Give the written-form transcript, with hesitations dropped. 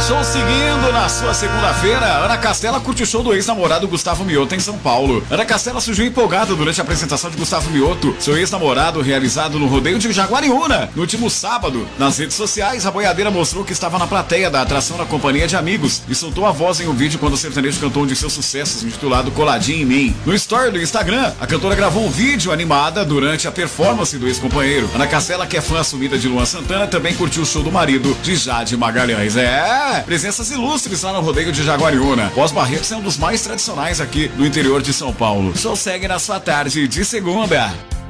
Show seguindo na sua segunda-feira. Ana Castela curte o show do ex-namorado Gustavo Mioto em São Paulo. Ana Castela surgiu empolgada durante a apresentação de Gustavo Mioto, seu ex-namorado, realizado no rodeio de Jaguariúna, no último sábado. Nas redes sociais, a boiadeira mostrou que estava na plateia da atração na companhia de amigos e soltou a voz em um vídeo quando o sertanejo cantou um de seus sucessos, intitulado Coladinho em Mim. No story do Instagram, a cantora gravou um vídeo animada durante a performance do ex-companheiro. Ana Castela, que é fã assumida de Luan Santana, também curtiu o show do marido, de Jade Magalhães. Presenças ilustres lá no rodeio de Jaguariúna. Pós-Barretos é um dos mais tradicionais aqui do interior de São Paulo. O show segue na sua tarde de segunda.